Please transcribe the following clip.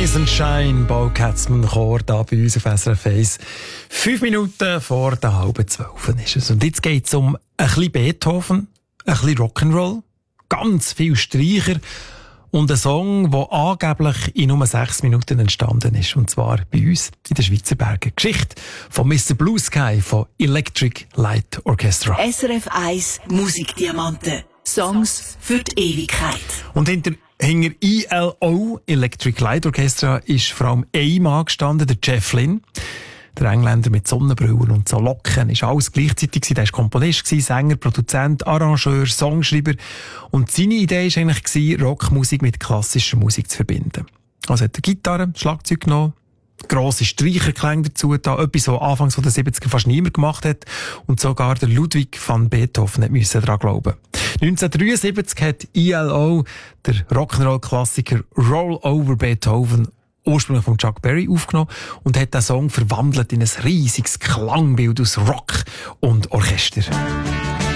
Rise and Shine, Bo Katzmann Chor da bei uns auf SRF 1. 5 Minuten vor der 11:30 ist es. Und jetzt geht es um ein bisschen Beethoven, ein bisschen Rock'n'Roll, ganz viel Streicher und einen Song, der angeblich in nur 6 Minuten entstanden ist. Und zwar bei uns in den Schweizer Bergen. Geschichte von Mr. Blue Sky von Electric Light Orchestra. SRF 1 Musikdiamanten. Songs für die Ewigkeit. Und hinter ILO, Electric Light Orchestra, ist vor allem ein Mann gestanden, der Jeff Lynne. Der Engländer mit Sonnenbrillen und so Locken. Ist alles gleichzeitig. Der war Komponist, Sänger, Produzent, Arrangeur, Songschreiber. Und seine Idee war eigentlich, Rockmusik mit klassischer Musik zu verbinden. Also hat er Gitarre, Schlagzeug genommen, grosse Streicherklänge dazu da, etwas, was anfangs der 70er fast niemand gemacht hat. Und sogar der Ludwig van Beethoven musste daran glauben. 1973 hat ILO der Rock'n'Roll-Klassiker Roll Over Beethoven ursprünglich von Chuck Berry aufgenommen und hat den Song verwandelt in ein riesiges Klangbild aus Rock und Orchester.